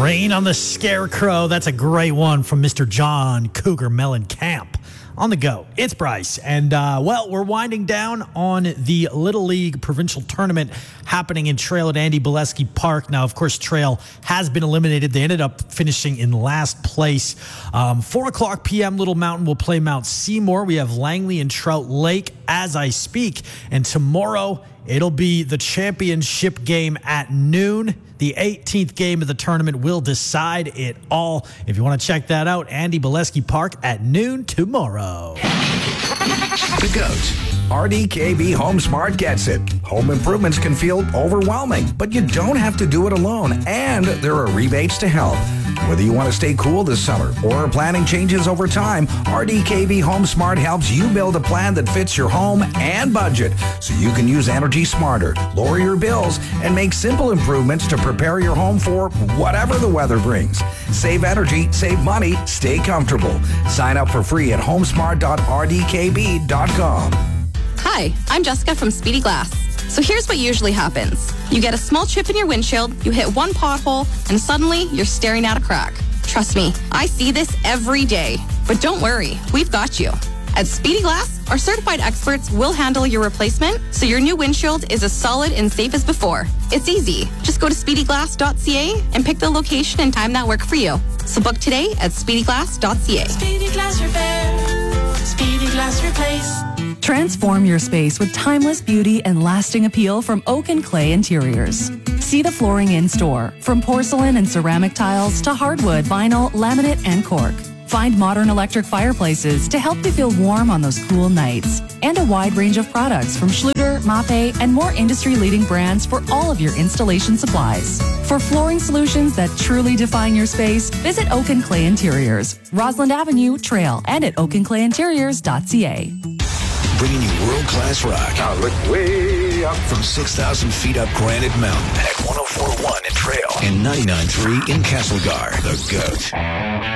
Rain on the Scarecrow. That's a great one from Mr. John Cougar Mellencamp. On the go, it's Bryce. And, we're winding down on the Little League Provincial Tournament happening in Trail at Andy Bolesky Park. Now, of course, Trail has been eliminated. They ended up finishing in last place. 4 o'clock p.m., Little Mountain will play Mount Seymour. We have Langley and Trout Lake as I speak. And tomorrow, it'll be the championship game at noon. The 18th game of the tournament will decide it all. If you want to check that out, Andy Bolesky Park at noon tomorrow. The GOAT. RDKB Home Smart gets it. Home improvements can feel overwhelming, but you don't have to do it alone, and there are rebates to help. Whether you want to stay cool this summer or are planning changes over time, RDKB Home Smart helps you build a plan that fits your home and budget so you can use energy smarter, lower your bills, and make simple improvements to prepare your home for whatever the weather brings. Save energy, save money, stay comfortable. Sign up for free at homesmart.rdkb.com. Hi, I'm Jessica from Speedy Glass. So here's what usually happens. You get a small chip in your windshield, you hit one pothole, and suddenly you're staring at a crack. Trust me, I see this every day. But don't worry, we've got you. At Speedy Glass, our certified experts will handle your replacement so your new windshield is as solid and safe as before. It's easy. Just go to speedyglass.ca and pick the location and time that work for you. So book today at speedyglass.ca. Speedy Glass Repair. Speedy Glass Replace. Transform your space with timeless beauty and lasting appeal from Oak and Clay Interiors. See the flooring in store, from porcelain and ceramic tiles to hardwood, vinyl, laminate, and cork. Find modern electric fireplaces to help you feel warm on those cool nights. And a wide range of products from Schluter, Mape, and more industry-leading brands for all of your installation supplies. For flooring solutions that truly define your space, visit Oak and Clay Interiors, Roslyn Avenue, Trail, and at oakandclayinteriors.ca. Bringing you world-class rock. Now look way up. From 6,000 feet up Granite Mountain at 104.1 in Trail and 99.3 in Castlegar. The GOAT.